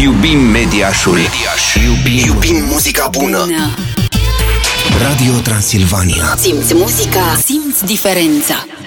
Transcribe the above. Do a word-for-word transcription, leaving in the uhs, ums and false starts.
Iubim Mediașul. Mediaș. Iubim. Iubim muzica bună. Radio Transilvania. Simți muzica, simți diferența.